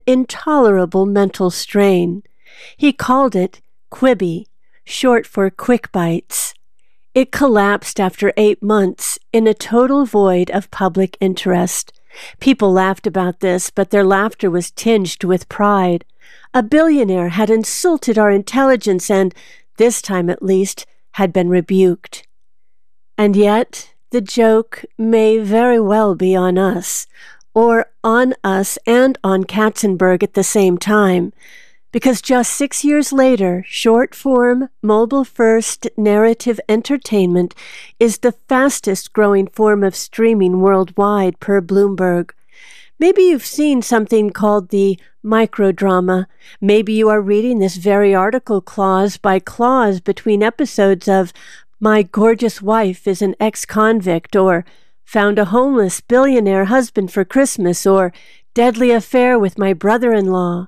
intolerable mental strain. He called it Quibi, short for Quick Bites. It collapsed after 8 months in a total void of public interest. People laughed about this, but their laughter was tinged with pride. A billionaire had insulted our intelligence and, this time at least, had been rebuked. And yet, the joke may very well be on us, or on us and on Katzenberg at the same time, because just 6 years later, short-form, mobile-first narrative entertainment is the fastest-growing form of streaming worldwide per Bloomberg. Maybe you've seen something called the microdrama. Maybe you are reading this very article clause by clause between episodes of My Gorgeous Wife is an Ex-Convict, or Found a Homeless Billionaire Husband for Christmas, or Deadly Affair with My Brother-in-Law.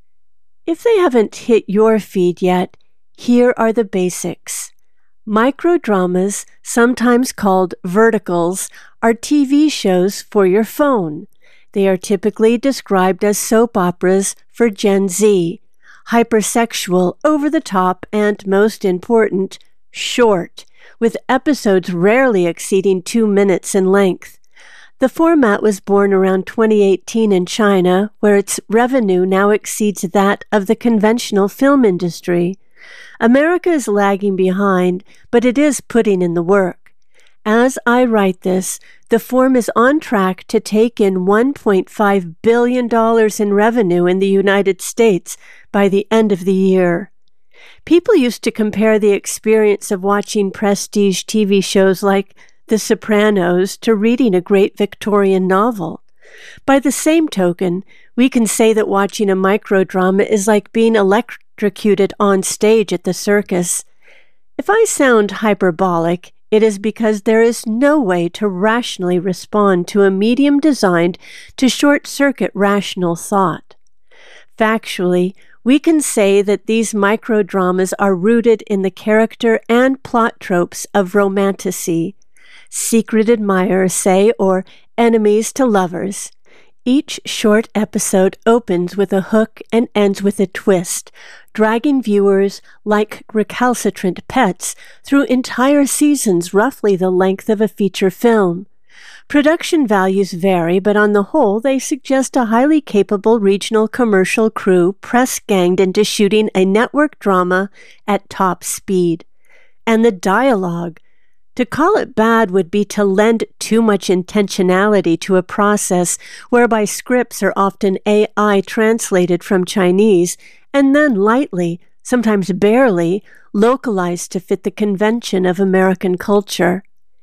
If they haven't hit your feed yet, here are the basics. Microdramas, sometimes called verticals, are TV shows for your phone. They are typically described as soap operas for Gen Z, hypersexual, over-the-top, and, most important, short, with episodes rarely exceeding 2 minutes in length. The format was born around 2018 in China, where its revenue now exceeds that of the conventional film industry. America is lagging behind, but it is putting in the work. As I write this, the form is on track to take in $1.5 billion in revenue in the United States by the end of the year. People used to compare the experience of watching prestige TV shows like The Sopranos to reading a great Victorian novel. By the same token, we can say that watching a microdrama is like being electrocuted on stage at the circus. If I sound hyperbolic, it is because there is no way to rationally respond to a medium designed to short-circuit rational thought. Factually, we can say that these microdramas are rooted in the character and plot tropes of romantasy. Secret admirers, say, or enemies to lovers. Each short episode opens with a hook and ends with a twist, dragging viewers like recalcitrant pets through entire seasons roughly the length of a feature film. Production values vary, but on the whole they suggest a highly capable regional commercial crew press-ganged into shooting a network drama at top speed. And the dialogue. To call it bad would be to lend too much intentionality to a process whereby scripts are often AI translated from Chinese and then lightly, sometimes barely, localized to fit the convention of American culture.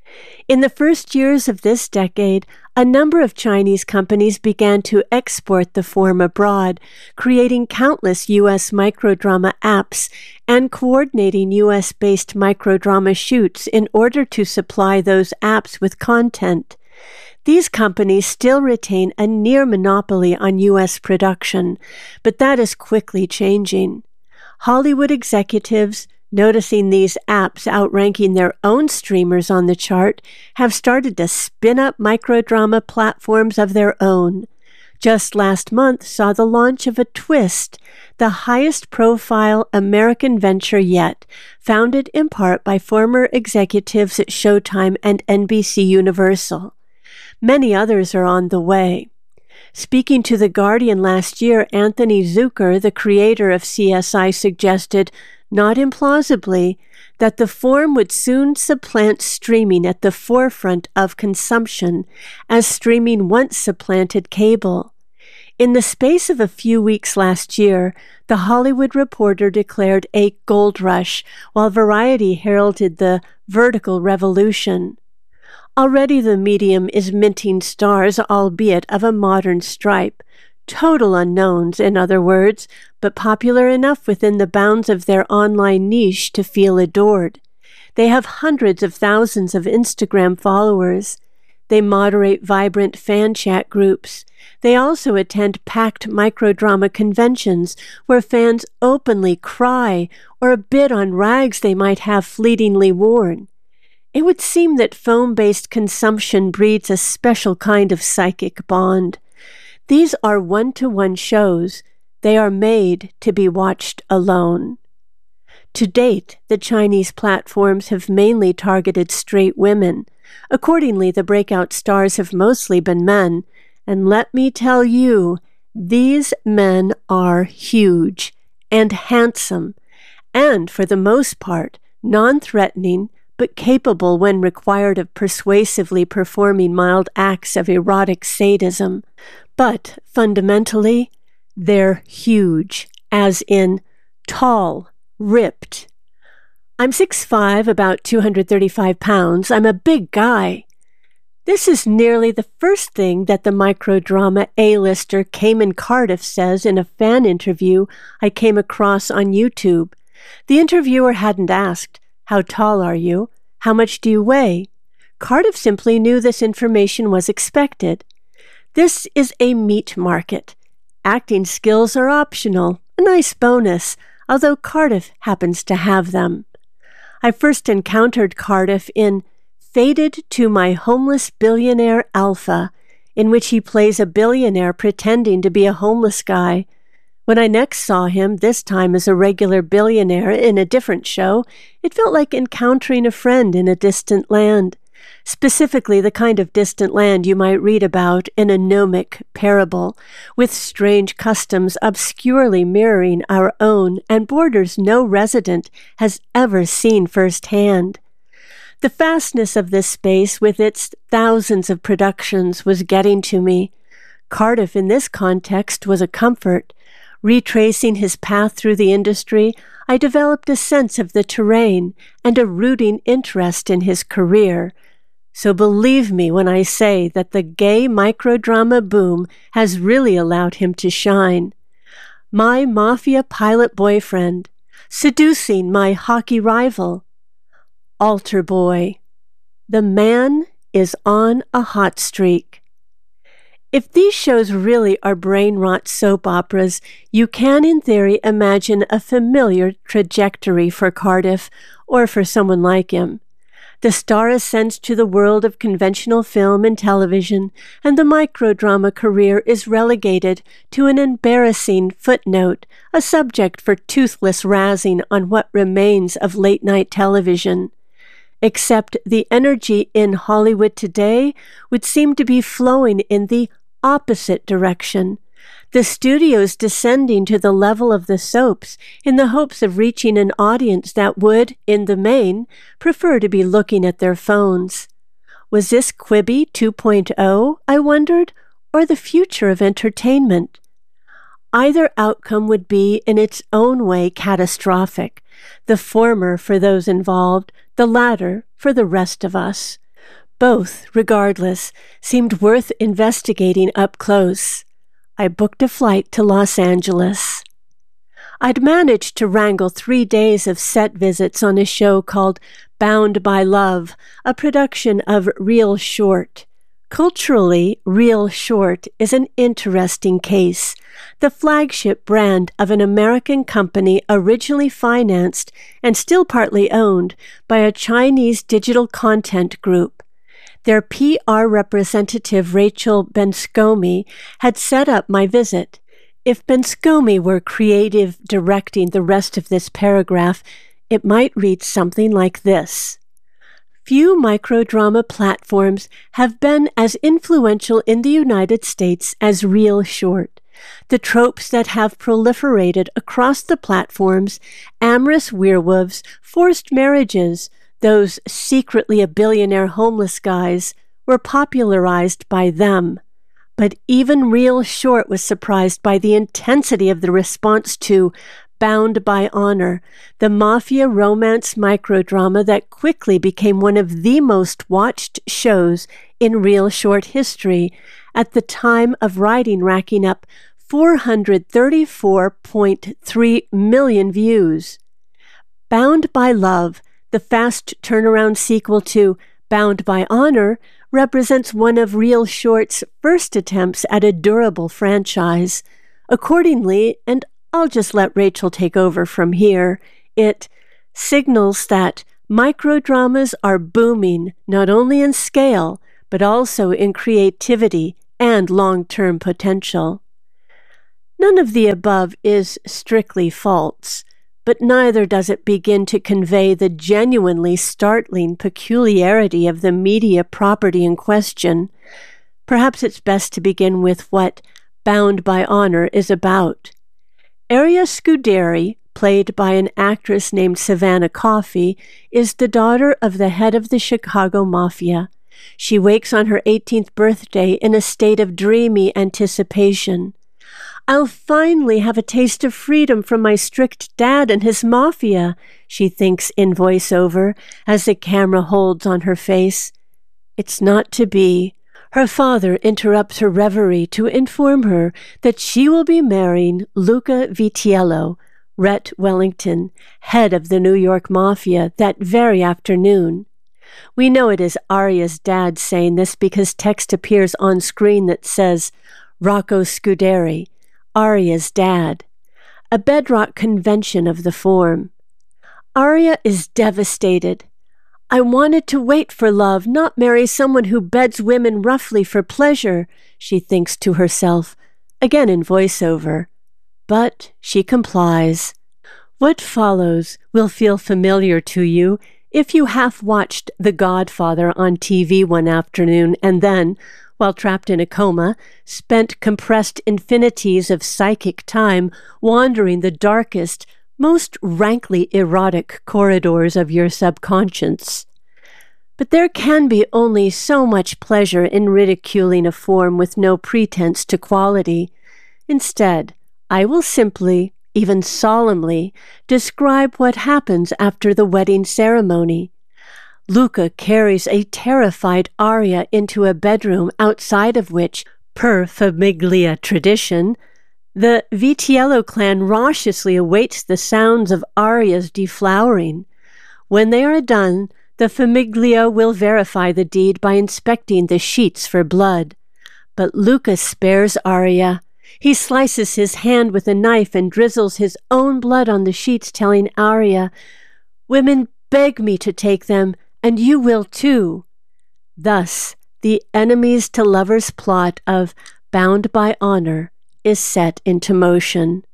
In the first years of this decade, a number of Chinese companies began to export the form abroad, creating countless U.S. microdrama apps and coordinating U.S.-based microdrama shoots in order to supply those apps with content. These companies still retain a near monopoly on U.S. production, but that is quickly changing. Hollywood executives, noticing these apps outranking their own streamers on the chart, have started to spin up microdrama platforms of their own. Just last month saw the launch of a Twist, the highest-profile American venture yet, founded in part by former executives at Showtime and NBC Universal. Many others are on the way. Speaking to The Guardian last year, Anthony Zucker, the creator of CSI, suggested, not implausibly, that the form would soon supplant streaming at the forefront of consumption, as streaming once supplanted cable. In the space of a few weeks last year, The Hollywood Reporter declared a gold rush, while Variety heralded the vertical revolution. Already the medium is minting stars, albeit of a modern stripe. Total unknowns, in other words, but popular enough within the bounds of their online niche to feel adored. They have hundreds of thousands of Instagram followers. They moderate vibrant fan chat groups. They also attend packed microdrama conventions where fans openly cry or bid on rags they might have fleetingly worn. It would seem that phone-based consumption breeds a special kind of psychic bond. These are one-to-one shows. They are made to be watched alone. To date, the Chinese platforms have mainly targeted straight women. Accordingly, the breakout stars have mostly been men. And let me tell you, these men are huge and handsome, and for the most part, non-threatening, but capable when required of persuasively performing mild acts of erotic sadism. But fundamentally, they're huge, as in tall, ripped. I'm 6'5", about 235 pounds. I'm a big guy. This is nearly the first thing that the microdrama A-lister Cayman Cardiff says in a fan interview I came across on YouTube. The interviewer hadn't asked, "How tall are you? How much do you weigh?" Cardiff simply knew this information was expected. This is a meat market. Acting skills are optional, a nice bonus, although Cardiff happens to have them. I first encountered Cardiff in Fated to My Homeless Billionaire Alpha, in which he plays a billionaire pretending to be a homeless guy. When I next saw him, this time as a regular billionaire in a different show, it felt like encountering a friend in a distant land. Specifically the kind of distant land you might read about in a gnomic parable, with strange customs obscurely mirroring our own and borders no resident has ever seen firsthand. The vastness of this space with its thousands of productions was getting to me. Cardiff in this context was a comfort. Retracing his path through the industry, I developed a sense of the terrain and a rooting interest in his career. So believe me when I say that the gay microdrama boom has really allowed him to shine. My mafia pilot boyfriend, seducing my hockey rival. Altar boy. The man is on a hot streak. If these shows really are brain-rot soap operas, you can, in theory, imagine a familiar trajectory for Cardiff, or for someone like him. The star ascends to the world of conventional film and television, and the microdrama career is relegated to an embarrassing footnote, a subject for toothless razzing on what remains of late-night television. Except the energy in Hollywood today would seem to be flowing in the opposite direction. The studios descending to the level of the soaps in the hopes of reaching an audience that would, in the main, prefer to be looking at their phones. Was this Quibi 2.0, I wondered, or the future of entertainment? Either outcome would be in its own way catastrophic, the former for those involved, the latter for the rest of us. Both, regardless, seemed worth investigating up close. I booked a flight to Los Angeles. I'd managed to wrangle 3 days of set visits on a show called Bound by Love, a production of Real Short. Culturally, Real Short is an interesting case, the flagship brand of an American company originally financed and still partly owned by a Chinese digital content group. Their PR representative, Rachel Benscomi, had set up my visit. If Benscomi were creative directing the rest of this paragraph, it might read something like this. Few microdrama platforms have been as influential in the United States as Real Short. The tropes that have proliferated across the platforms, amorous werewolves, forced marriages, those secretly a billionaire homeless guys, were popularized by them. But even Real Short was surprised by the intensity of the response to Bound by Honor, the mafia romance microdrama that quickly became one of the most watched shows in Real Short history, at the time of writing racking up 434.3 million views. Bound by Love, the fast turnaround sequel to Bound by Honor, represents one of Real Short's first attempts at a durable franchise. Accordingly, and I'll just let Rachel take over from here, it signals that microdramas are booming not only in scale, but also in creativity and long-term potential. None of the above is strictly false, but neither does it begin to convey the genuinely startling peculiarity of the media property in question. Perhaps it's best to begin with what Bound by Honor is about. Arya Scuderi, played by an actress named Savannah Coffey, is the daughter of the head of the Chicago Mafia. She wakes on her 18th birthday in a state of dreamy anticipation. "I'll finally have a taste of freedom from my strict dad and his mafia," she thinks in voiceover as the camera holds on her face. It's not to be. Her father interrupts her reverie to inform her that she will be marrying Luca Vitiello, Rhett Wellington, head of the New York Mafia, that very afternoon. We know it is Arya's dad saying this because text appears on screen that says, Rocco Scuderi, Arya's dad, a bedrock convention of the form. Arya is devastated. "I wanted to wait for love, not marry someone who beds women roughly for pleasure," she thinks to herself, again in voiceover. But she complies. What follows will feel familiar to you if you half-watched The Godfather on TV one afternoon and then, while trapped in a coma, spent compressed infinities of psychic time wandering the darkest, most rankly erotic corridors of your subconscious. But there can be only so much pleasure in ridiculing a form with no pretense to quality. Instead, I will simply, even solemnly, describe what happens after the wedding ceremony. Luca carries a terrified Arya into a bedroom outside of which, per famiglia tradition, the Vitiello clan raucously awaits the sounds of Arya's deflowering. When they are done, the famiglia will verify the deed by inspecting the sheets for blood. But Luca spares Arya. He slices his hand with a knife and drizzles his own blood on the sheets, telling Arya, "Women beg me to take them, and you will too." Thus, the enemies to lovers plot of Bound by Honor is set into motion.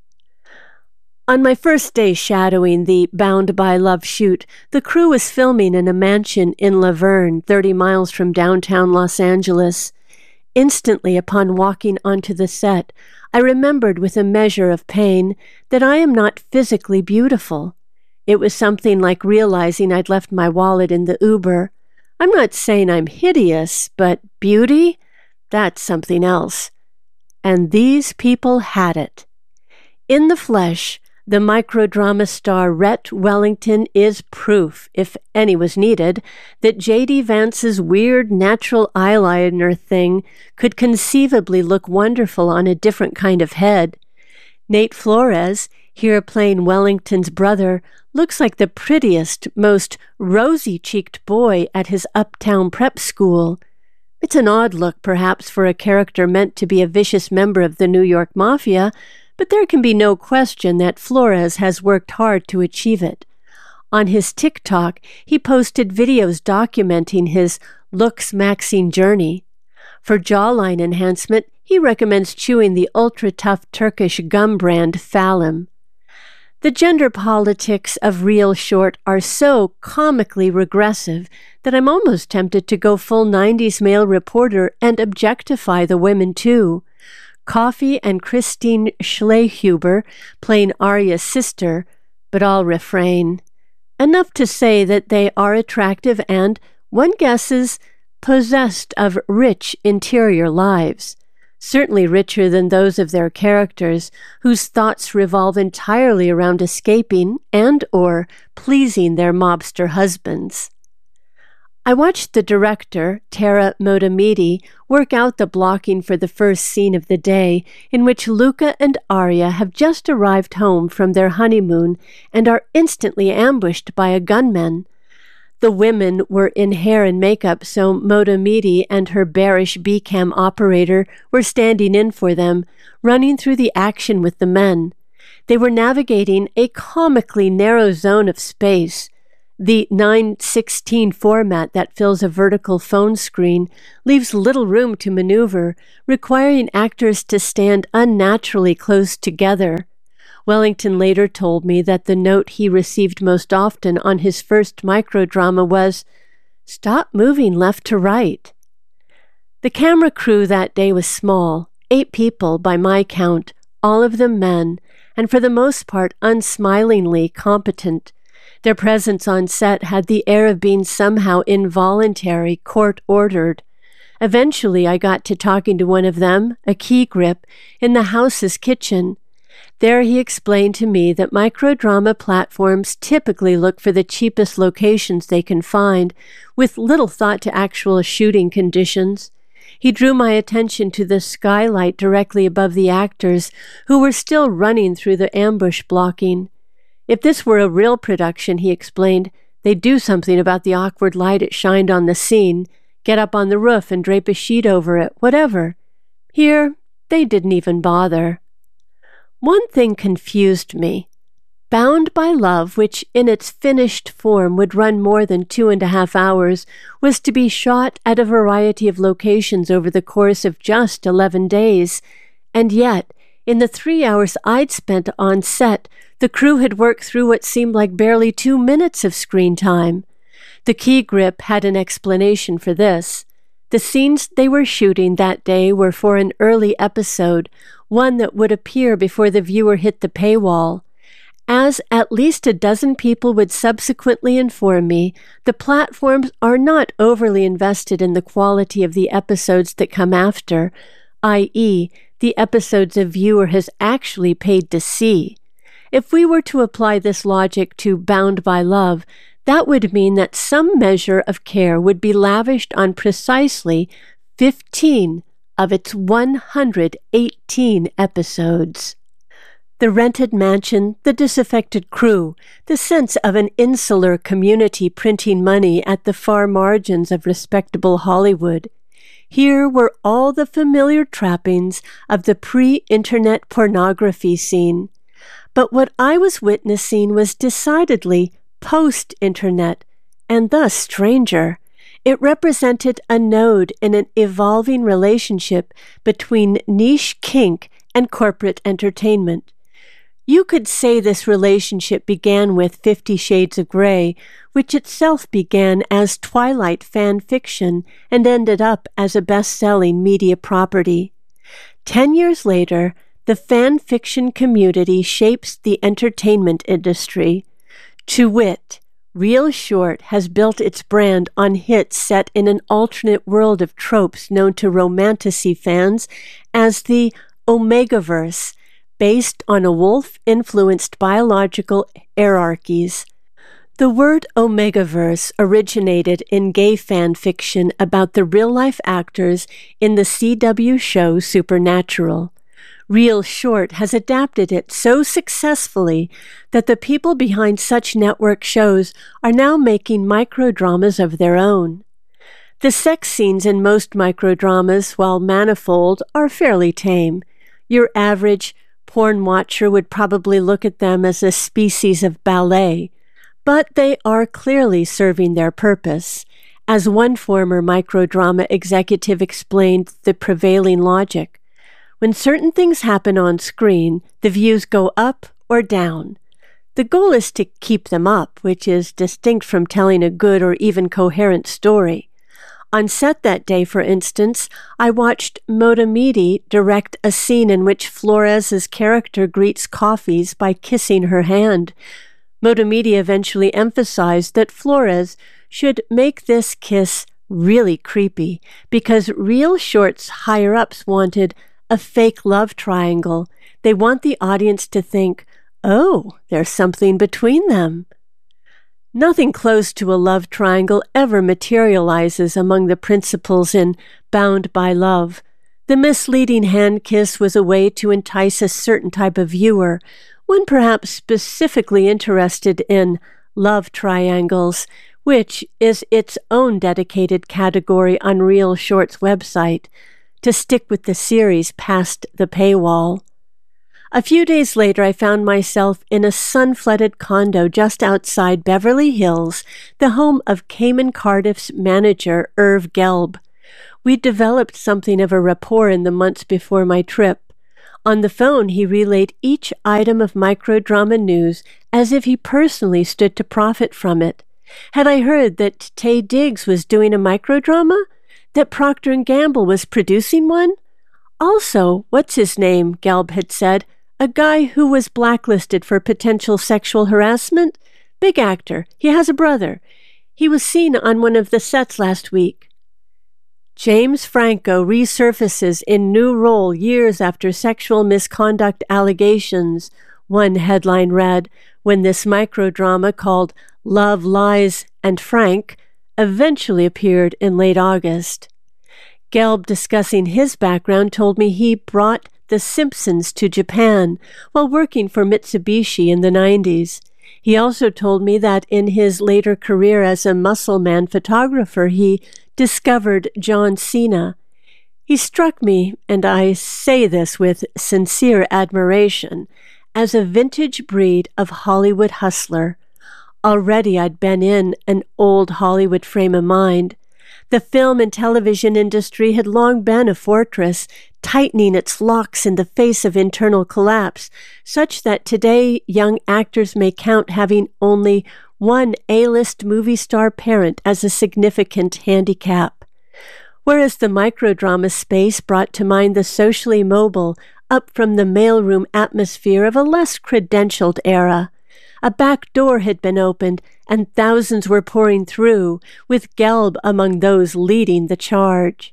On my first day shadowing the Bound by Love shoot, the crew was filming in a mansion in Laverne, 30 miles from downtown Los Angeles. Instantly upon walking onto the set, I remembered with a measure of pain that I am not physically beautiful. It was something like realizing I'd left my wallet in the Uber. I'm not saying I'm hideous, but beauty? That's something else. And these people had it. In the flesh, the microdrama star Rhett Wellington is proof, if any was needed, that J.D. Vance's weird natural eyeliner thing could conceivably look wonderful on a different kind of head. Nate Flores, here playing Wellington's brother, looks like the prettiest, most rosy-cheeked boy at his uptown prep school. It's an odd look, perhaps, for a character meant to be a vicious member of the New York Mafia, but there can be no question that Flores has worked hard to achieve it. On his TikTok, he posted videos documenting his looks-maxing journey. For jawline enhancement, he recommends chewing the ultra-tough Turkish gum brand Phalim. The gender politics of Real Short are so comically regressive that I'm almost tempted to go full 90s male reporter and objectify the women too. Coffey and Christine Schlehuber playing Arya's sister, but I'll refrain. Enough to say that they are attractive and, one guesses, possessed of rich interior lives. Certainly richer than those of their characters, whose thoughts revolve entirely around escaping and/or pleasing their mobster husbands. I watched the director, Tara Motamedi, work out the blocking for the first scene of the day, in which Luca and Arya have just arrived home from their honeymoon and are instantly ambushed by a gunman. The women were in hair and makeup, so Motamedi and her bearish B-cam operator were standing in for them, running through the action with the men. They were navigating a comically narrow zone of space, The 9:16 format that fills a vertical phone screen leaves little room to maneuver, requiring actors to stand unnaturally close together. Wellington later told me that the note he received most often on his first microdrama was, "Stop moving left to right." The camera crew that day was small, 8 people by my count, all of them men, and for the most part unsmilingly competent. Their presence on set had the air of being somehow involuntary, court-ordered. Eventually I got to talking to one of them, a key grip, in the house's kitchen. There he explained to me that microdrama platforms typically look for the cheapest locations they can find, with little thought to actual shooting conditions. He drew my attention to the skylight directly above the actors, who were still running through the ambush blocking. If this were a real production, he explained, they'd do something about the awkward light it shined on the scene, get up on the roof and drape a sheet over it, whatever. Here, they didn't even bother. One thing confused me. Bound by Love, which in its finished form would run more than 2.5 hours, was to be shot at a variety of locations over the course of just 11 days. And yet, in the 3 hours I'd spent on set, the crew had worked through what seemed like barely 2 minutes of screen time. The key grip had an explanation for this. The scenes they were shooting that day were for an early episode, one that would appear before the viewer hit the paywall. As at least a dozen people would subsequently inform me, the platforms are not overly invested in the quality of the episodes that come after, i.e., the episodes a viewer has actually paid to see. If we were to apply this logic to Bound by Love, that would mean that some measure of care would be lavished on precisely 15 of its 118 episodes. The rented mansion, the disaffected crew, the sense of an insular community printing money at the far margins of respectable Hollywood. Here were all the familiar trappings of the pre-internet pornography scene. But what I was witnessing was decidedly post-internet, and thus stranger. It represented a node in an evolving relationship between niche kink and corporate entertainment. You could say this relationship began with 50 Shades of Grey, which itself began as Twilight fan fiction and ended up as a best-selling media property. 10 years later, the fan fiction community shapes the entertainment industry. To wit, Real Short has built its brand on hits set in an alternate world of tropes known to romantasy fans as the Omegaverse, based on a wolf-influenced biological hierarchies. The word Omegaverse originated in gay fan fiction about the real-life actors in the CW show Supernatural. Real Short has adapted it so successfully that the people behind such network shows are now making microdramas of their own. The sex scenes in most microdramas, while manifold, are fairly tame. Your average porn watcher would probably look at them as a species of ballet, but they are clearly serving their purpose. As one former microdrama executive explained the prevailing logic, when certain things happen on screen, the views go up or down. The goal is to keep them up, which is distinct from telling a good or even coherent story. On set that day, for instance, I watched Motomedi direct a scene in which Flores' character greets Coffee's by kissing her hand. Motomedi eventually emphasized that Flores should make this kiss really creepy because Real Short's higher-ups wanted a fake love triangle. They want the audience to think, oh, there's something between them. Nothing close to a love triangle ever materializes among the principals in Bound by Love. The misleading hand kiss was a way to entice a certain type of viewer, one perhaps specifically interested in love triangles, which is its own dedicated category on Real Short's website, to stick with the series past the paywall. A few days later, I found myself in a sun-flooded condo just outside Beverly Hills, the home of Cayman Cardiff's manager, Irv Gelb. We'd developed something of a rapport in the months before my trip. On the phone, he relayed each item of microdrama news as if he personally stood to profit from it. Had I heard that Taye Diggs was doing a microdrama? That Procter & Gamble was producing one? Also, what's his name, Gelb had said, a guy who was blacklisted for potential sexual harassment? Big actor. He has a brother. He was seen on one of the sets last week. James Franco resurfaces in new role years after sexual misconduct allegations, one headline read, when this microdrama called Love, Lies, and Frank eventually appeared in late August. Gelb, discussing his background, told me he brought The Simpsons to Japan while working for Mitsubishi in the 90s. He also told me that in his later career as a muscle man photographer, he discovered John Cena. He struck me, and I say this with sincere admiration, as a vintage breed of Hollywood hustler. Already I'd been in an old Hollywood frame of mind. The film and television industry had long been a fortress, tightening its locks in the face of internal collapse, such that today young actors may count having only one A-list movie star parent as a significant handicap. Whereas the microdrama space brought to mind the socially mobile, up from the mailroom atmosphere of a less credentialed era. A back door had been opened, and thousands were pouring through, with Gelb among those leading the charge.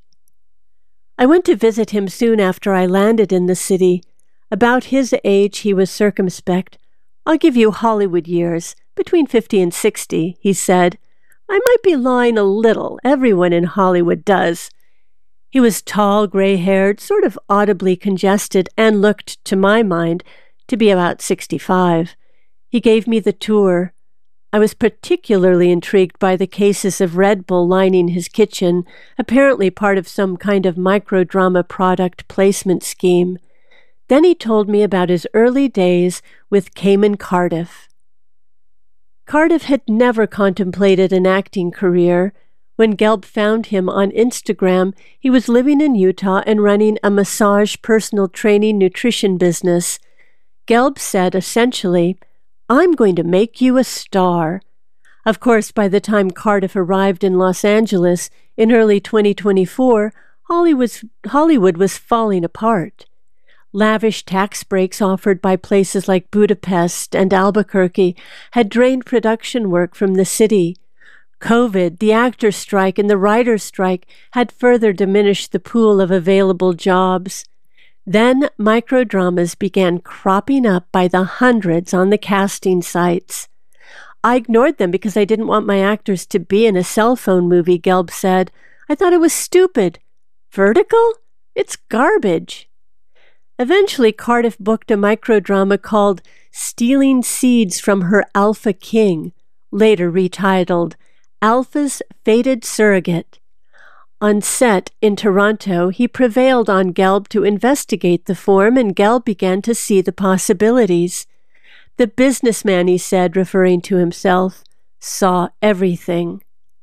I went to visit him soon after I landed in the city. About his age, he was circumspect. "I'll give you Hollywood years, between 50 and 60, he said. "I might be lying a little. Everyone in Hollywood does." He was tall, gray-haired, sort of audibly congested, and looked, to my mind, to be about 65. He gave me the tour. I was particularly intrigued by the cases of Red Bull lining his kitchen, apparently part of some kind of microdrama product placement scheme. Then he told me about his early days with Cayman Cardiff. Cardiff had never contemplated an acting career. When Gelb found him on Instagram, he was living in Utah and running a massage personal training nutrition business. Gelb said, essentially, "I'm going to make you a star." Of course, by the time Cardiff arrived in Los Angeles in early 2024, Hollywood was falling apart. Lavish tax breaks offered by places like Budapest and Albuquerque had drained production work from the city. COVID, the actors' strike, and the writers' strike had further diminished the pool of available jobs. Then microdramas began cropping up by the hundreds on the casting sites. "I ignored them because I didn't want my actors to be in a cell phone movie," Gelb said. "I thought it was stupid. Vertical? It's garbage." Eventually, Cardiff booked a microdrama called Stealing Seeds from Her Alpha King, later retitled Alpha's Fated Surrogate. On set in Toronto, he prevailed on Gelb to investigate the form, and Gelb began to see the possibilities. The businessman, he said, referring to himself, saw everything.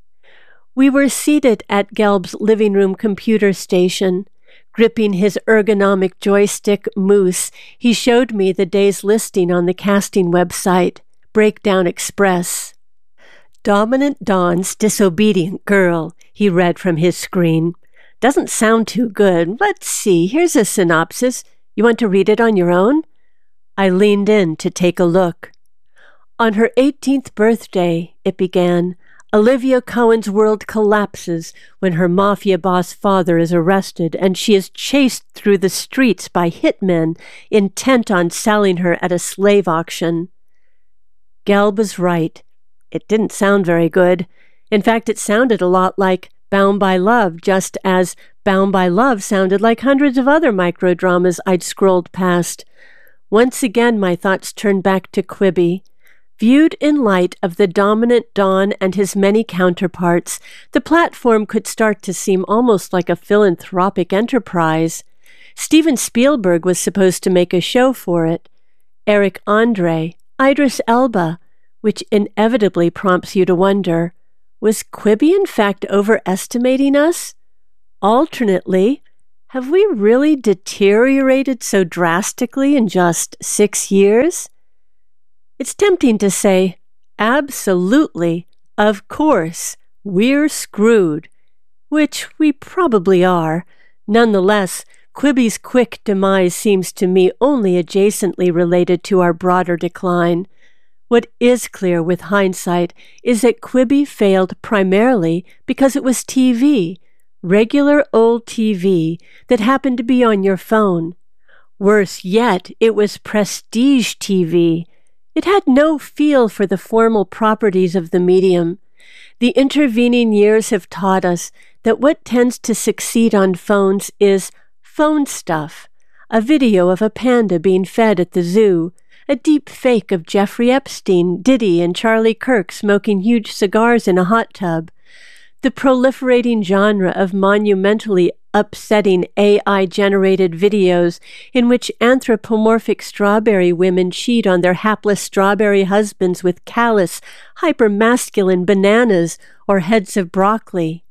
We were seated at Gelb's living room computer station. Gripping his ergonomic joystick Moose, he showed me the day's listing on the casting website, Breakdown Express. "Dominant Dawn's disobedient girl," he read from his screen. "Doesn't sound too good. Let's see, here's a synopsis. You want to read it on your own?" I leaned in to take a look. "On her 18th birthday," it began, "Olivia Cohen's world collapses when her mafia boss father is arrested and she is chased through the streets by hitmen intent on selling her at a slave auction." Gelb was right. It didn't sound very good. In fact, it sounded a lot like Bound by Love, just as Bound by Love sounded like hundreds of other microdramas I'd scrolled past. Once again, my thoughts turned back to Quibi. Viewed in light of the dominant Dawn and his many counterparts, the platform could start to seem almost like a philanthropic enterprise. Steven Spielberg was supposed to make a show for it. Eric Andre, Idris Elba, which inevitably prompts you to wonder, was Quibi in fact overestimating us? Alternately, have we really deteriorated so drastically in just 6 years? It's tempting to say, absolutely, of course, we're screwed, which we probably are. Nonetheless, Quibi's quick demise seems to me only adjacently related to our broader decline. What is clear with hindsight is that Quibi failed primarily because it was TV, regular old TV that happened to be on your phone. Worse yet, it was prestige TV. It had no feel for the formal properties of the medium. The intervening years have taught us that what tends to succeed on phones is phone stuff, a video of a panda being fed at the zoo, a deep fake of Jeffrey Epstein, Diddy, and Charlie Kirk smoking huge cigars in a hot tub, the proliferating genre of monumentally upsetting AI-generated videos in which anthropomorphic strawberry women cheat on their hapless strawberry husbands with callous, hyper-masculine bananas or heads of broccoli.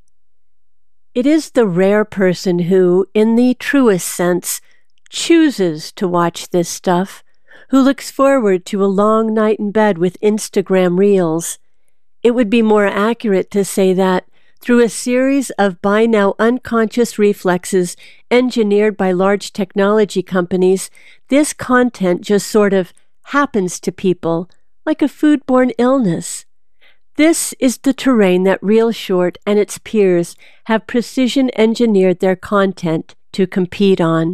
It is the rare person who, in the truest sense, chooses to watch this stuff, who looks forward to a long night in bed with Instagram Reels. It would be more accurate to say that, through a series of by now unconscious reflexes engineered by large technology companies, this content just sort of happens to people, like a foodborne illness. This is the terrain that Real Short and its peers have precision engineered their content to compete on.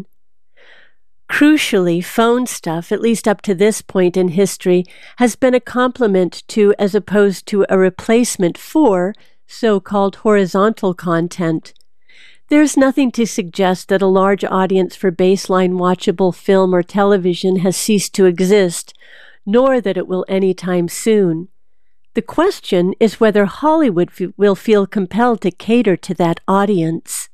Crucially, phone stuff, at least up to this point in history, has been a complement to, as opposed to a replacement for, so-called horizontal content. There's nothing to suggest that a large audience for baseline watchable film or television has ceased to exist, nor that it will any time soon. The question is whether Hollywood will feel compelled to cater to that audience.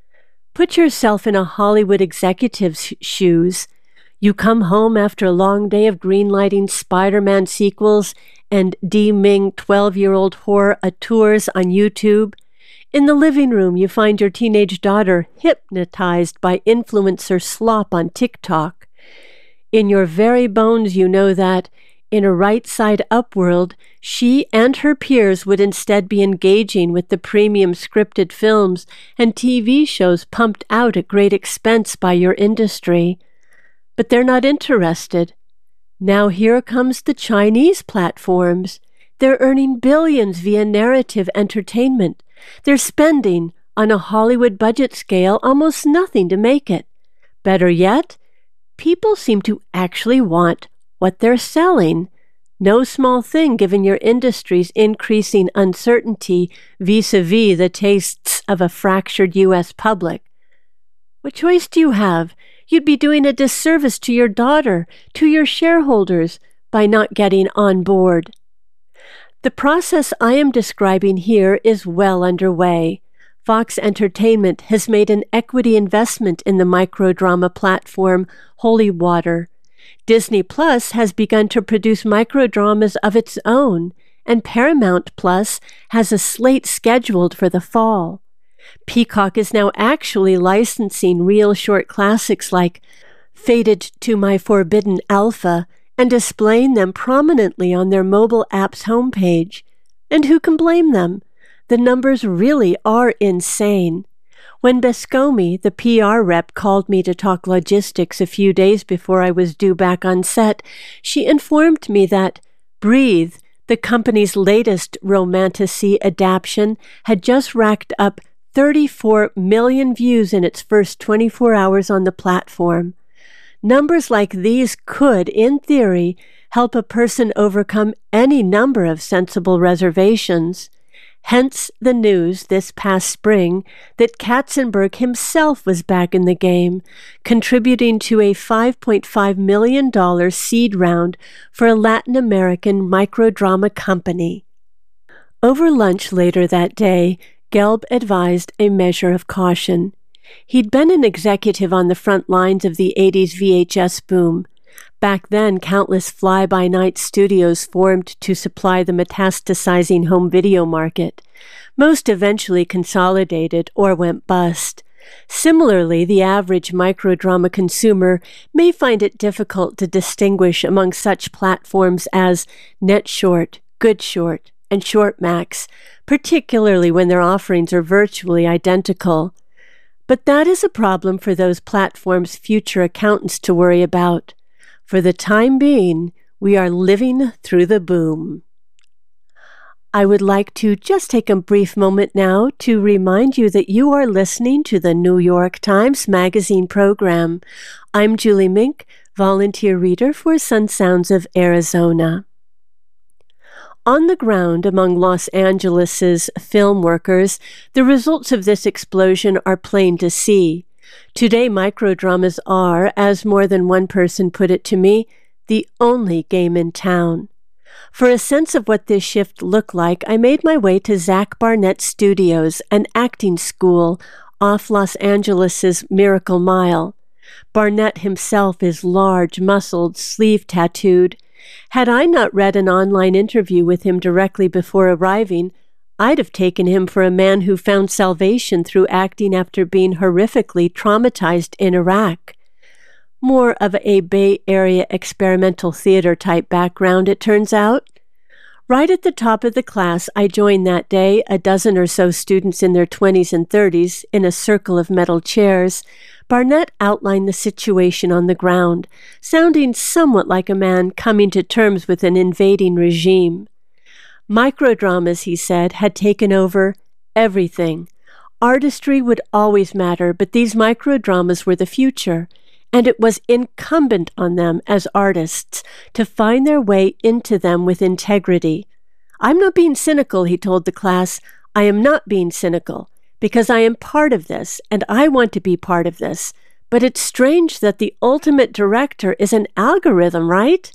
Put yourself in a Hollywood executive's shoes. You come home after a long day of greenlighting Spider-Man sequels and deeming 12-year-old horror auteurs on YouTube. In the living room, you find your teenage daughter hypnotized by influencer slop on TikTok. In your very bones, you know that, in a right-side-up world, she and her peers would instead be engaging with the premium scripted films and TV shows pumped out at great expense by your industry. But they're not interested. Now here comes the Chinese platforms. They're earning billions via narrative entertainment. They're spending, on a Hollywood budget scale, almost nothing to make it. Better yet, people seem to actually want what they're selling. No small thing given your industry's increasing uncertainty vis-a-vis the tastes of a fractured U.S. public. What choice do you have? You'd be doing a disservice to your daughter, to your shareholders, by not getting on board. The process I am describing here is well underway. Fox Entertainment has made an equity investment in the microdrama platform Holy Water. Disney Plus has begun to produce microdramas of its own, and Paramount Plus has a slate scheduled for the fall. Peacock is now actually licensing Real Short classics like Fated to My Forbidden Alpha and displaying them prominently on their mobile app's homepage. And who can blame them? The numbers really are insane. When Bascomi, the PR rep, called me to talk logistics a few days before I was due back on set, she informed me that Breathe, the company's latest romantasy adaptation, had just racked up 34 million views in its first 24 hours on the platform. Numbers like these could, in theory, help a person overcome any number of sensible reservations. Hence the news this past spring that Katzenberg himself was back in the game, contributing to a $5.5 million seed round for a Latin American microdrama company. Over lunch later that day, Gelb advised a measure of caution. He'd been an executive on the front lines of the 80s VHS boom. Back then, countless fly-by-night studios formed to supply the metastasizing home video market. Most eventually consolidated or went bust. Similarly, the average microdrama consumer may find it difficult to distinguish among such platforms as NetShort, GoodShort, and ShortMax, particularly when their offerings are virtually identical. But that is a problem for those platforms' future accountants to worry about. For the time being, we are living through the boom. I would like to just take a brief moment now to remind you that you are listening to the New York Times Magazine program. I'm Julie Mink, volunteer reader for Sun Sounds of Arizona. On the ground among Los Angeles' film workers, the results of this explosion are plain to see. Today, microdramas are, as more than one person put it to me, the only game in town. For a sense of what this shift looked like, I made my way to Zach Barnett Studios, an acting school off Los Angeles' Miracle Mile. Barnett himself is large, muscled, sleeve-tattooed. Had I not read an online interview with him directly before arriving, I'd have taken him for a man who found salvation through acting after being horrifically traumatized in Iraq. More of a Bay Area experimental theater type background, it turns out. Right at the top of the class I joined that day, a dozen or so students in their 20s and 30s, in a circle of metal chairs, Barnett outlined the situation on the ground, sounding somewhat like a man coming to terms with an invading regime. Microdramas, he said, had taken over everything. Artistry would always matter, but these microdramas were the future, and it was incumbent on them as artists to find their way into them with integrity. I'm not being cynical, he told the class. I am not being cynical, because I am part of this, and I want to be part of this. But it's strange that the ultimate director is an algorithm, right?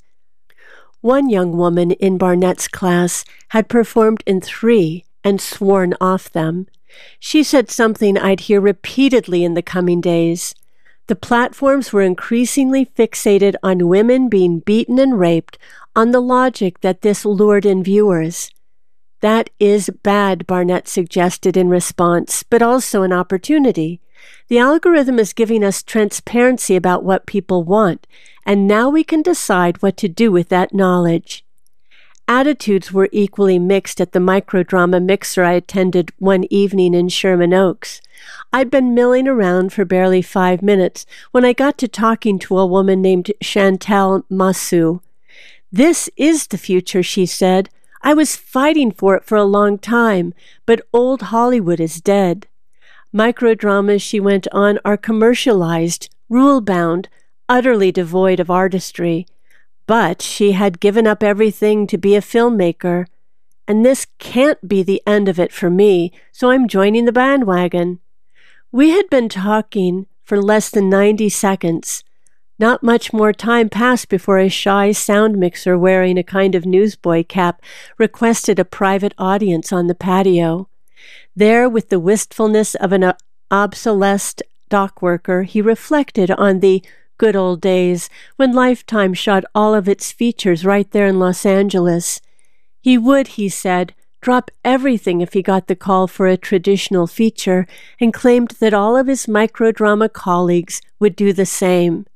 One young woman in Barnett's class had performed in 3 and sworn off them. She said something I'd hear repeatedly in the coming days. The platforms were increasingly fixated on women being beaten and raped on the logic that this lured in viewers. That is bad, Barnett suggested in response, but also an opportunity. The algorithm is giving us transparency about what people want, and now we can decide what to do with that knowledge. Attitudes were equally mixed at the microdrama mixer I attended one evening in Sherman Oaks. I'd been milling around for barely 5 minutes when I got to talking to a woman named Chantal Massou. This is the future, she said. I was fighting for it for a long time, but old Hollywood is dead. Microdramas, she went on, are commercialized, rule-bound, utterly devoid of artistry. But she had given up everything to be a filmmaker, and this can't be the end of it for me, so I'm joining the bandwagon. We had been talking for less than 90 seconds. Not much more time passed before a shy sound mixer wearing a kind of newsboy cap requested a private audience on the patio. There, with the wistfulness of an obsolesced dock worker, he reflected on the good old days when Lifetime shot all of its features right there in Los Angeles. He would, he said, drop everything if he got the call for a traditional feature, and claimed that all of his microdrama colleagues would do the same.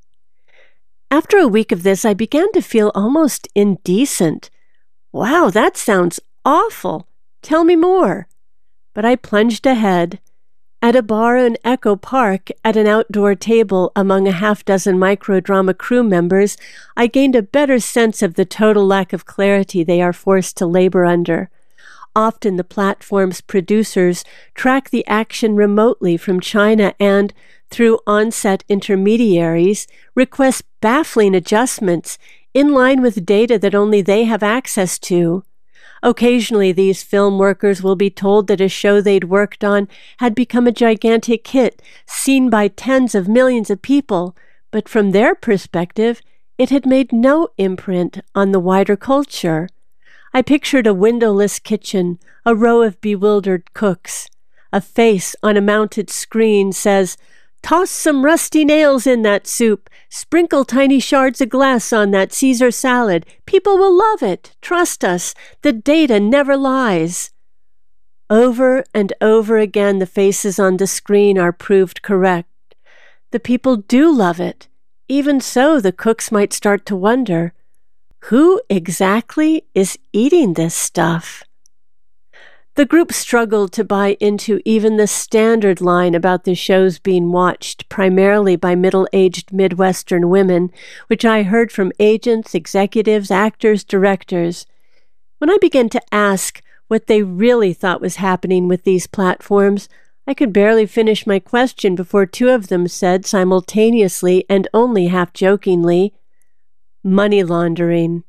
After a week of this, I began to feel almost indecent. Wow, that sounds awful. Tell me more. But I plunged ahead. At a bar in Echo Park, at an outdoor table among a half-dozen microdrama crew members, I gained a better sense of the total lack of clarity they are forced to labor under. Often the platform's producers track the action remotely from China and, through on-set intermediaries, request baffling adjustments in line with data that only they have access to. Occasionally, these film workers will be told that a show they'd worked on had become a gigantic hit, seen by tens of millions of people, but from their perspective, it had made no imprint on the wider culture. I pictured a windowless kitchen, a row of bewildered cooks, A face on a mounted screen says, "Toss some rusty nails in that soup. Sprinkle tiny shards of glass on that Caesar salad. People will love it. Trust us. The data never lies." Over and over again, the faces on the screen are proved correct. The people do love it. Even so, the cooks might start to wonder, who exactly is eating this stuff? The group struggled to buy into even the standard line about the shows being watched primarily by middle-aged Midwestern women, which I heard from agents, executives, actors, directors. When I began to ask what they really thought was happening with these platforms, I could barely finish my question before two of them said simultaneously and only half-jokingly, "Money laundering."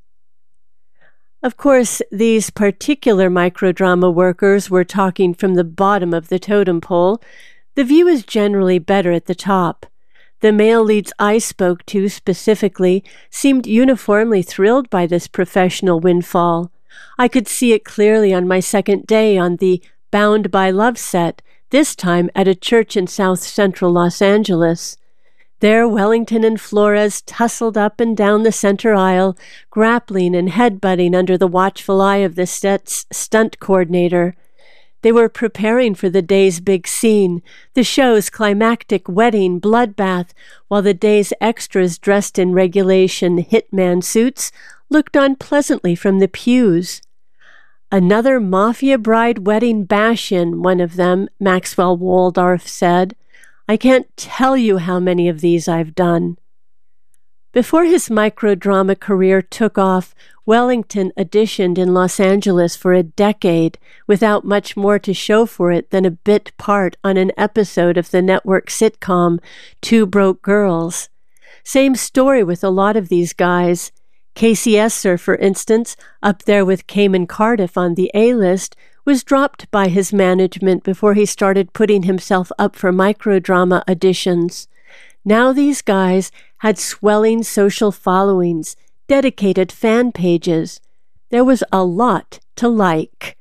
Of course, these particular microdrama workers were talking from the bottom of the totem pole. The view is generally better at the top. The male leads I spoke to specifically seemed uniformly thrilled by this professional windfall. I could see it clearly on my second day on the Bound by Love set, this time at a church in South Central Los Angeles. There, Wellington and Flores tussled up and down the center aisle, grappling and headbutting under the watchful eye of the set's stunt coordinator. They were preparing for the day's big scene, the show's climactic wedding bloodbath, while the day's extras dressed in regulation hitman suits looked on pleasantly from the pews. "Another mafia bride wedding bash-in," one of them, Maxwell Waldorf, said. "I can't tell you how many of these I've done." Before his microdrama career took off, Wellington auditioned in Los Angeles for a decade without much more to show for it than a bit part on an episode of the network sitcom Two Broke Girls. Same story with a lot of these guys. Casey Esser, for instance, up there with Cayman Cardiff on the A-list, was dropped by his management before he started putting himself up for microdrama auditions. Now these guys had swelling social followings, dedicated fan pages. There was a lot to like.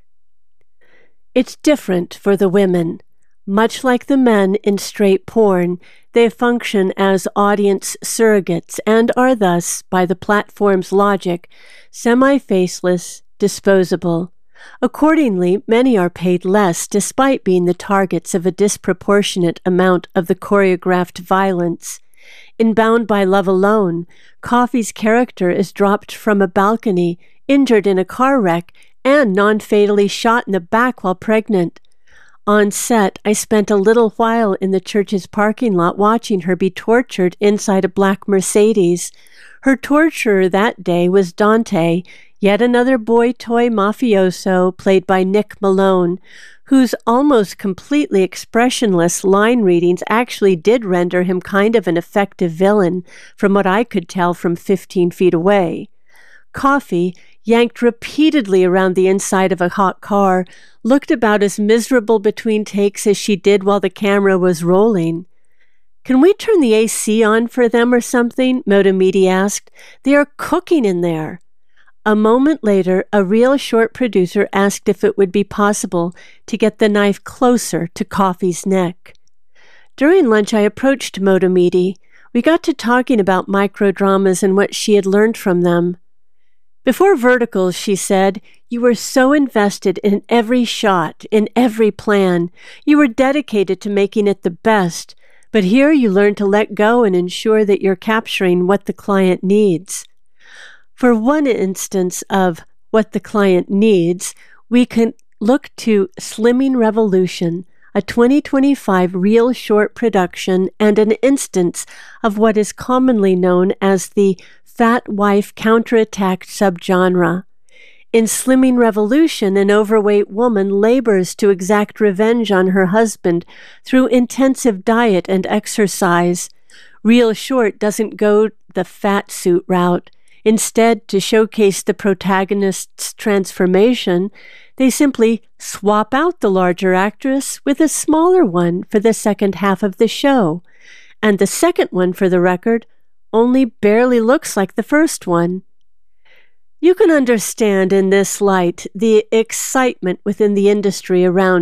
It's different for the women. Much like the men in straight porn, they function as audience surrogates and are thus, by the platform's logic, semi-faceless, disposable. Accordingly, many are paid less despite being the targets of a disproportionate amount of the choreographed violence. In Bound by Love alone, Coffey's character is dropped from a balcony, injured in a car wreck, and non-fatally shot in the back while pregnant. On set, I spent a little while in the church's parking lot watching her be tortured inside a black Mercedes. Her torturer that day was Dante, yet another boy toy mafioso played by Nick Malone, whose almost completely expressionless line readings actually did render him kind of an effective villain, from what I could tell from 15 feet away. Coffey, yanked repeatedly around the inside of a hot car, looked about as miserable between takes as she did while the camera was rolling. "Can we turn the AC on for them or something?" Motomedi asked. "They are cooking in there." A moment later, a Real Short producer asked if it would be possible to get the knife closer to Coffey's neck. During lunch, I approached Motomedi. We got to talking about microdramas and what she had learned from them. "Before Verticals," she said, "you were so invested in every shot, in every plan. You were dedicated to making it the best. But here you learn to let go and ensure that you're capturing what the client needs." For one instance of what the client needs, we can look to Slimming Revolution, a 2025 Real Short production and an instance of what is commonly known as the fat wife counterattack subgenre. In Slimming Revolution, an overweight woman labors to exact revenge on her husband through intensive diet and exercise. Real Short doesn't go the fat suit route. Instead, to showcase the protagonist's transformation, they simply swap out the larger actress with a smaller one for the second half of the show. And the second one, for the record, only barely looks like the first one. You can understand in this light the excitement within the industry around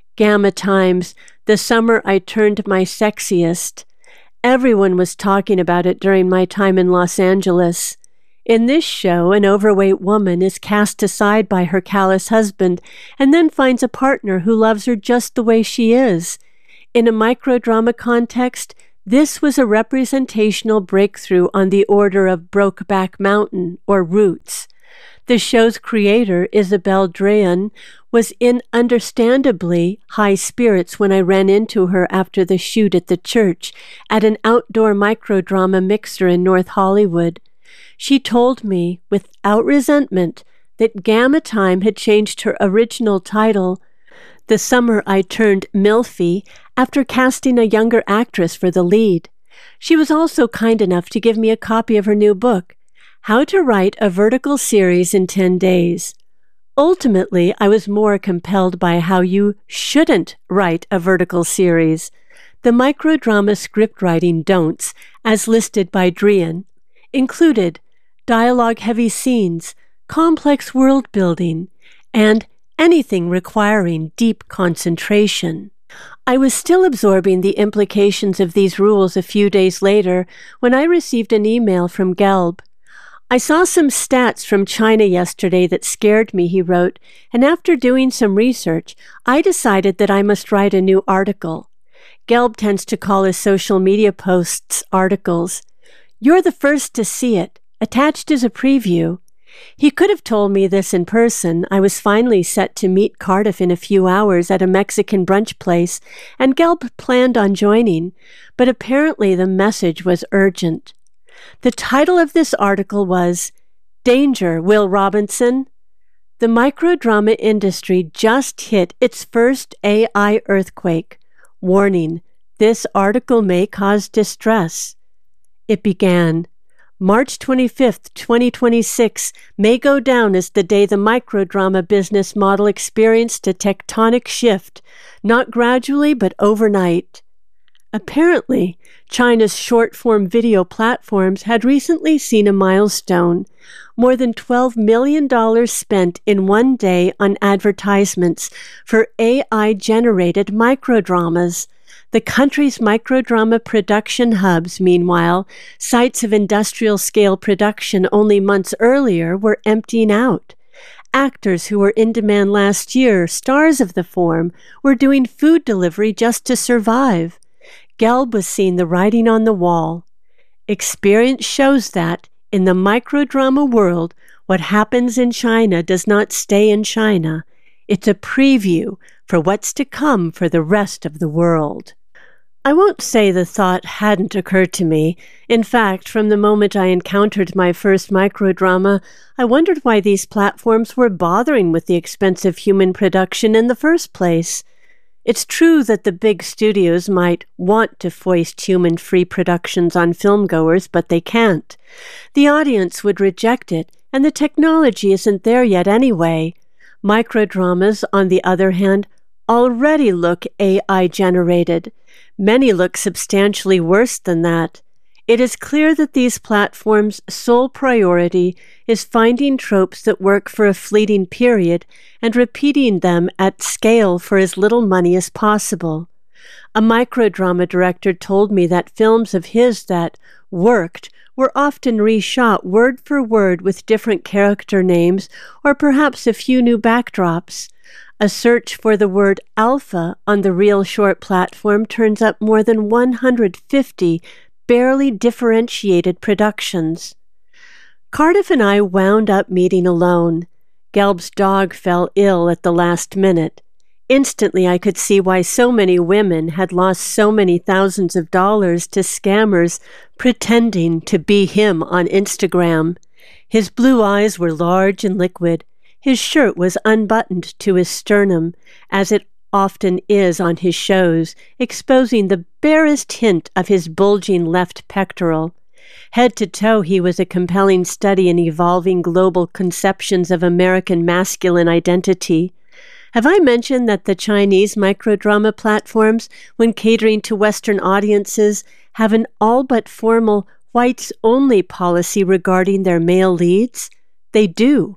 Gamma Times, the summer I turned my sexiest. Everyone was talking about it during my time in Los Angeles. In this show, an overweight woman is cast aside by her callous husband and then finds a partner who loves her just the way she is. In a microdrama context, this was a representational breakthrough on the order of Brokeback Mountain or Roots. The show's creator, Isabel Drayan, was in understandably high spirits when I ran into her after the shoot at the church at an outdoor microdrama mixer in North Hollywood. She told me, without resentment, that Gamma Time had changed her original title, The Summer I Turned MILFy, after casting a younger actress for the lead. She was also kind enough to give me a copy of her new book, How to Write a Vertical Series in 10 Days. Ultimately, I was more compelled by how you shouldn't write a vertical series. The microdrama scriptwriting don'ts, as listed by Drayan, included dialogue-heavy scenes, complex world-building, and anything requiring deep concentration. I was still absorbing the implications of these rules a few days later when I received an email from Gelb. I saw some stats from China yesterday that scared me, he wrote, and after doing some research, I decided that I must write a new article. Gelb tends to call his social media posts articles. You're the first to see it. Attached is a preview. He could have told me this in person. I was finally set to meet Cardiff in a few hours at a Mexican brunch place, and Gelb planned on joining, but apparently the message was urgent. The title of this article was, Danger, Will Robinson. The microdrama industry just hit its first AI earthquake. Warning, this article may cause distress. It began, March 25th, 2026 may go down as the day the microdrama business model experienced a tectonic shift, not gradually but overnight. Apparently, China's short-form video platforms had recently seen a milestone, more than $12 million spent in one day on advertisements for AI-generated microdramas. The country's microdrama production hubs, meanwhile, sites of industrial-scale production only months earlier, were emptying out. Actors who were in demand last year, stars of the form, were doing food delivery just to survive. Gelb was seeing the writing on the wall. Experience shows that, in the microdrama world, what happens in China does not stay in China. It's a preview for what's to come for the rest of the world. I won't say the thought hadn't occurred to me. In fact, from the moment I encountered my first microdrama, I wondered why these platforms were bothering with the expensive human production in the first place. It's true that the big studios might want to foist human-free productions on filmgoers, but they can't. The audience would reject it, and the technology isn't there yet anyway. Microdramas, on the other hand, already look AI-generated. Many look substantially worse than that. It is clear that these platforms' sole priority is finding tropes that work for a fleeting period and repeating them at scale for as little money as possible. A microdrama director told me that films of his that worked were often reshot word for word with different character names or perhaps a few new backdrops. A search for the word alpha on the Real Short platform turns up more than 150 barely differentiated productions. Cardiff and I wound up meeting alone. Gelb's dog fell ill at the last minute. Instantly I could see why so many women had lost so many thousands of dollars to scammers pretending to be him on Instagram. His blue eyes were large and liquid. His shirt was unbuttoned to his sternum, as it often is on his shows, exposing the barest hint of his bulging left pectoral. Head to toe, he was a compelling study in evolving global conceptions of American masculine identity. Have I mentioned that the Chinese microdrama platforms, when catering to Western audiences, have an all but formal whites-only policy regarding their male leads? They do.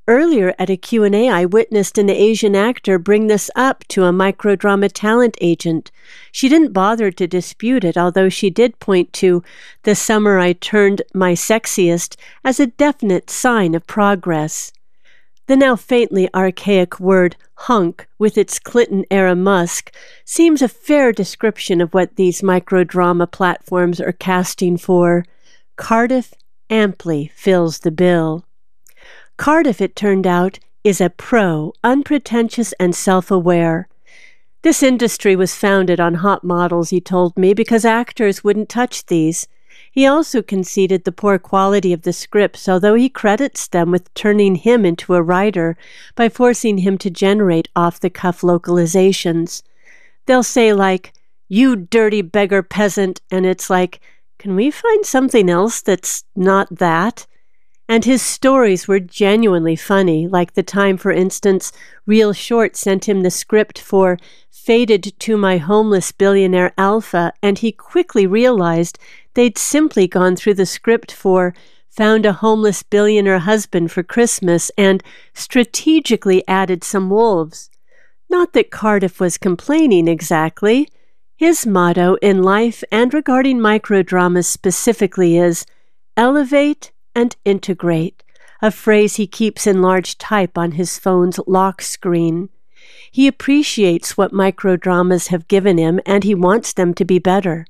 Earlier at a Q&A, I witnessed an Asian actor bring this up to a microdrama talent agent. She didn't bother to dispute it, although she did point to "the summer I turned my sexiest" as a definite sign of progress. The now faintly archaic word hunk, with its Clinton-era musk, seems a fair description of what these microdrama platforms are casting for. Cardiff amply fills the bill. Cardiff, it turned out, is a pro, unpretentious and self-aware. This industry was founded on hot models, he told me, because actors wouldn't touch these. He also conceded the poor quality of the scripts, although he credits them with turning him into a writer by forcing him to generate off-the-cuff localizations. They'll say, like, "You dirty beggar peasant," and it's like, can we find something else that's not that? And his stories were genuinely funny, like the time, for instance, Real Short sent him the script for "Fated to My Homeless Billionaire Alpha," and he quickly realized they'd simply gone through the script for "Found a Homeless Billionaire Husband for Christmas" and strategically added some wolves. Not that Cardiff was complaining exactly. His motto in life and regarding microdramas specifically is "Elevate and integrate," a phrase he keeps in large type on his phone's lock screen. He appreciates what microdramas have given him, and he wants them to be better.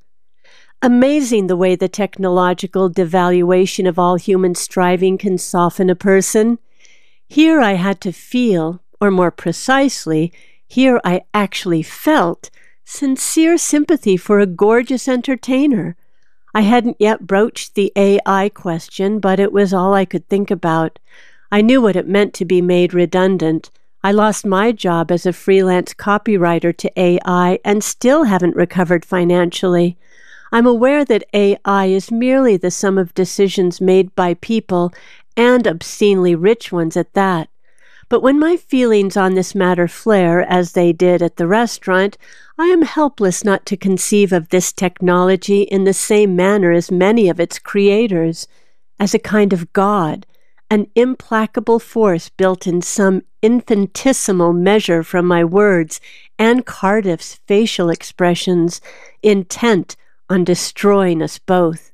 Amazing the way the technological devaluation of all human striving can soften a person. Here I had to feel, or more precisely, here I actually felt, sincere sympathy for a gorgeous entertainer. I hadn't yet broached the AI question, but it was all I could think about. I knew what it meant to be made redundant. I lost my job as a freelance copywriter to AI and still haven't recovered financially. I'm aware that AI is merely the sum of decisions made by people, and obscenely rich ones at that. But when my feelings on this matter flare, as they did at the restaurant, I am helpless not to conceive of this technology in the same manner as many of its creators, as a kind of God, an implacable force built in some infinitesimal measure from my words and Cardiff's facial expressions, intent on destroying us both.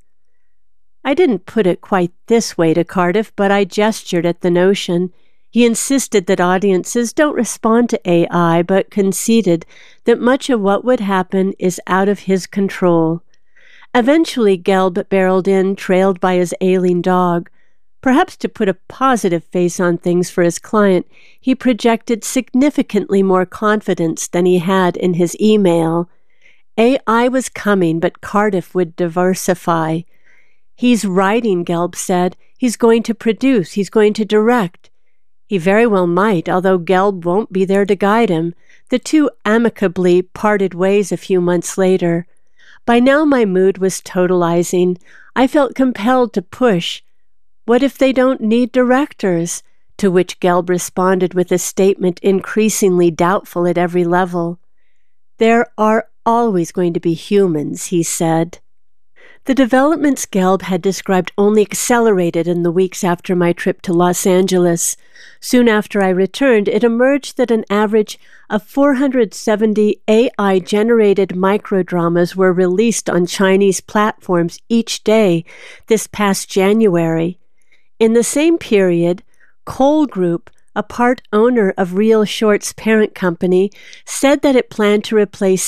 I didn't put it quite this way to Cardiff, but I gestured at the notion. He insisted that audiences don't respond to AI, but conceded that much of what would happen is out of his control. Eventually, Gelb barreled in, trailed by his ailing dog. Perhaps to put a positive face on things for his client, he projected significantly more confidence than he had in his email. AI was coming, but Cardiff would diversify. He's writing, Gelb said. He's going to produce. He's going to direct. He very well might, although Gelb won't be there to guide him. The two amicably parted ways a few months later. By now my mood was totalizing. I felt compelled to push. "What if they don't need directors?" To which Gelb responded with a statement increasingly doubtful at every level. "There are always going to be humans," he said. The developments Gelb had described only accelerated in the weeks after my trip to Los Angeles. Soon after I returned, it emerged that an average of 470 AI-generated microdramas were released on Chinese platforms each day this past January. In the same period, Cole Group, a part owner of Real Short's parent company, said that it planned to replace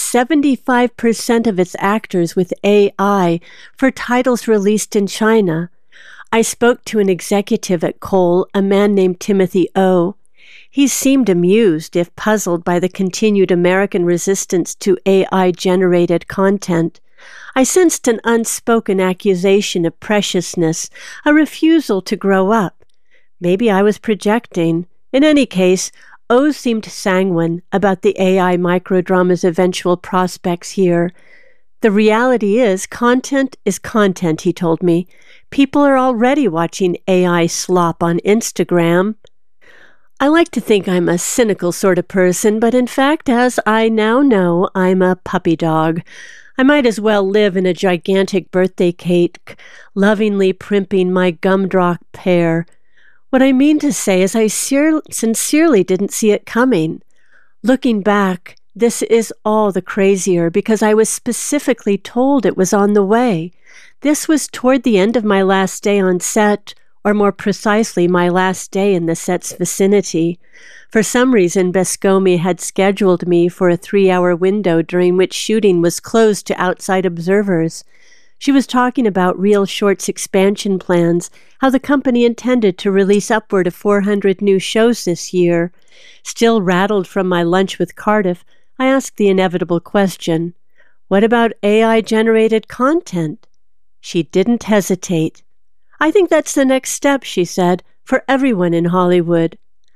75% of its actors with AI for titles released in China. I spoke to an executive at Cole, a man named Timothy O. He seemed amused, if puzzled, by the continued American resistance to AI-generated content. I sensed an unspoken accusation of preciousness, a refusal to grow up. Maybe I was projecting. In any case, O seemed sanguine about the AI microdrama's eventual prospects here. "The reality is content, he told me. People are already watching AI slop on Instagram." I like to think I'm a cynical sort of person, but in fact, as I now know, I'm a puppy dog. I might as well live in a gigantic birthday cake, lovingly primping my gumdrop pear. What I mean to say is I sincerely didn't see it coming. Looking back, this is all the crazier because I was specifically told it was on the way. This was toward the end of my last day on set, or more precisely, my last day in the set's vicinity. For some reason, Bescomi had scheduled me for a 3-hour window during which shooting was closed to outside observers. She was talking about Reel Short's expansion plans, how the company intended to release upward of 400 new shows this year. Still rattled from my lunch with Cardiff, I asked the inevitable question, "What about AI-generated content?" She didn't hesitate. "I think that's the next step," she said, "for everyone in Hollywood."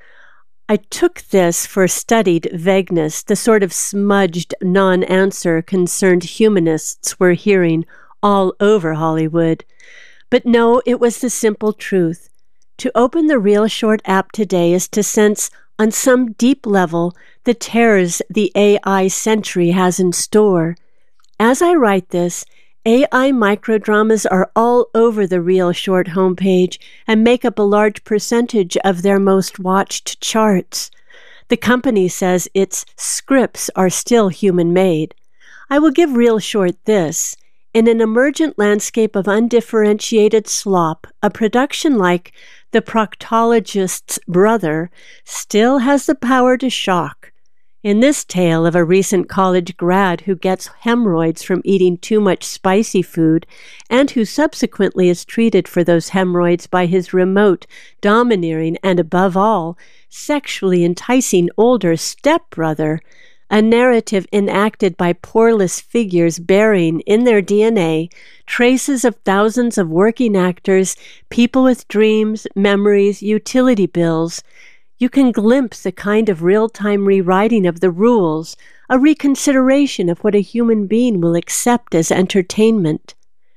I took this for studied vagueness, the sort of smudged non-answer concerned humanists were hearing all over Hollywood. But no, it was the simple truth. To open the Reel Short app today is to sense, on some deep level, the terrors the AI century has in store. As I write this, AI microdramas are all over the Reel Short homepage and make up a large percentage of their most watched charts. The company says its scripts are still human-made. I will give Reel Short this. In an emergent landscape of undifferentiated slop, a production like The Proctologist's Brother still has the power to shock. In this tale of a recent college grad who gets hemorrhoids from eating too much spicy food and who subsequently is treated for those hemorrhoids by his remote, domineering, and above all, sexually enticing older stepbrother, a narrative enacted by poreless figures bearing in their DNA traces of thousands of working actors, people with dreams, memories, utility bills. You can glimpse a kind of real-time rewriting of the rules, a reconsideration of what a human being will accept as entertainment.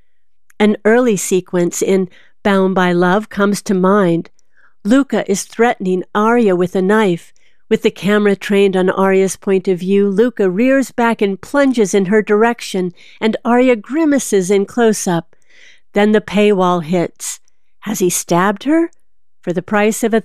An early sequence in Bound by Love comes to mind. Luca is threatening Arya with a knife. With the camera trained on Arya's point of view, Luca rears back and plunges in her direction, and Arya grimaces in close-up. Then the paywall hits. Has he stabbed her? For the price of a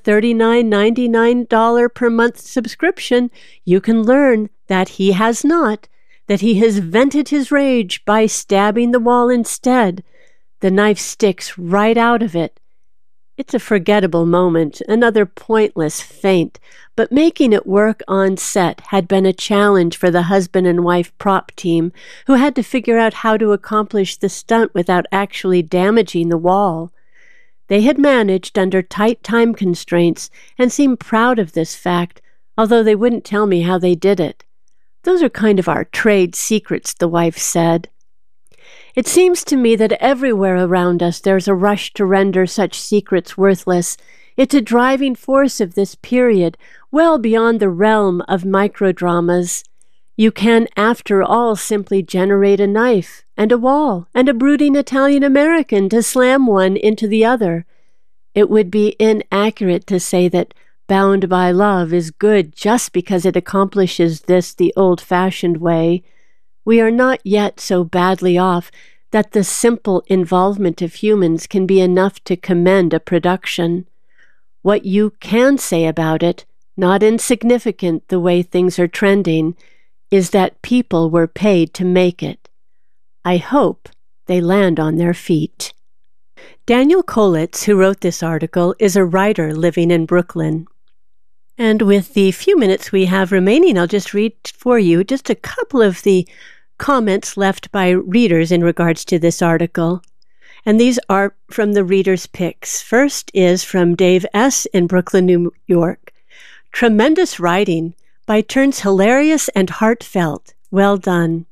$39.99 per month subscription, you can learn that he has not, that he has vented his rage by stabbing the wall instead. The knife sticks right out of it. It's a forgettable moment, another pointless feint, but making it work on set had been a challenge for the husband and wife prop team, who had to figure out how to accomplish the stunt without actually damaging the wall. They had managed under tight time constraints and seemed proud of this fact, although they wouldn't tell me how they did it. "Those are kind of our trade secrets," the wife said. It seems to me that everywhere around us there's a rush to render such secrets worthless. It's a driving force of this period, well beyond the realm of microdramas. You can, after all, simply generate a knife, and a wall, and a brooding Italian-American to slam one into the other. It would be inaccurate to say that Bound by Love is good just because it accomplishes this the old-fashioned way. We are not yet so badly off that the simple involvement of humans can be enough to commend a production. What you can say about it, not insignificant the way things are trending, is that people were paid to make it. I hope they land on their feet. Daniel Kolitz, who wrote this article, is a writer living in Brooklyn. And with the few minutes we have remaining, I'll just read for you just a couple of the comments left by readers in regards to this article. And these are from the readers' picks. First is from Dave S. in Brooklyn, New York. "Tremendous writing, by turns hilarious and heartfelt. Well done."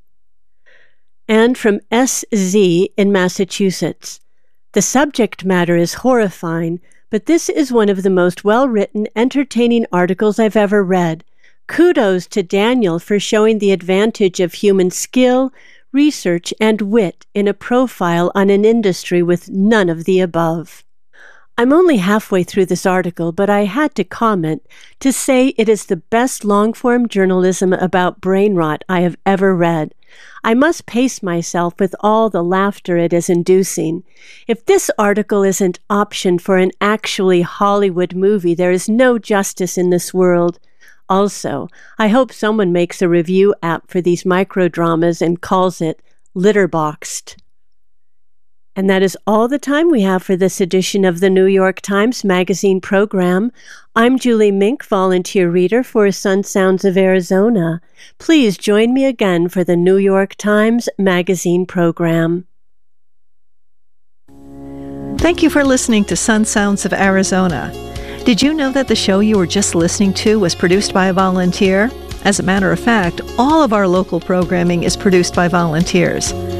And from S.Z. in Massachusetts. "The subject matter is horrifying, but this is one of the most well-written, entertaining articles I've ever read. Kudos to Daniel for showing the advantage of human skill, research, and wit in a profile on an industry with none of the above." I'm only halfway through this article, but I had to comment to say it is the best long-form journalism about brain rot I have ever read. I must pace myself with all the laughter it is inducing. If this article isn't optioned for an actually Hollywood movie, there is no justice in this world. Also, I hope someone makes a review app for these microdramas and calls it Litterboxed. And that is all the time we have for this edition of the New York Times Magazine program. I'm Julie Mink, volunteer reader for Sun Sounds of Arizona. Please join me again for the New York Times Magazine program. Thank you for listening to Sun Sounds of Arizona. Did you know that the show you were just listening to was produced by a volunteer? As a matter of fact, all of our local programming is produced by volunteers.